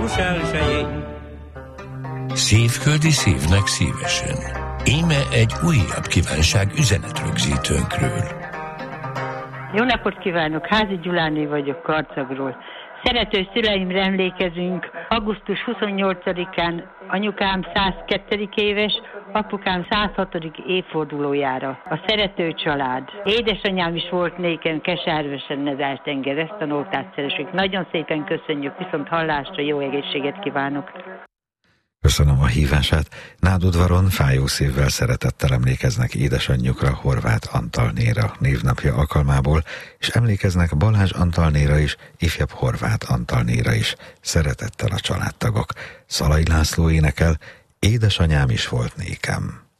Szívföldi szívnek szívesen. Íme egy újabb kívánság üzenetrögzítőnkről. Jó napot kívánok! Házi Gyuláné vagyok Karcagról. Szerető szüleimre emlékezünk. Augusztus 28-án anyukám 102. éves, apukám 106. évfordulójára. A szerető család. Édesanyám is volt nékem, Keservesen Nedeltenger, ezt a nótát szeressük. Nagyon szépen köszönjük, viszont hallásra, jó egészséget kívánok! Köszönöm a hívását. Nádudvaron fájó szívvel szeretettel emlékeznek édesanyjukra, Horváth Antalnéra névnapja alkalmából, és emlékeznek Balázs Antalnéra is, ifjabb Horváth Antalnéra is. Szeretettel a családtagok. Szalai László énekel, édesanyám is volt nékem.